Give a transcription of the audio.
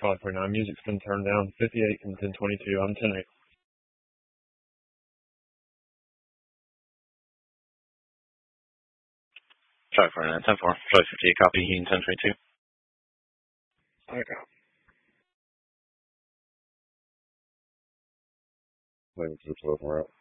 Charlie 49, music's been turned down. 58 and 1022. I'm 10-8. Charlie 49, 10-4. Charlie 58, copy, Heating 1022. Okay. Playing 212, we're out.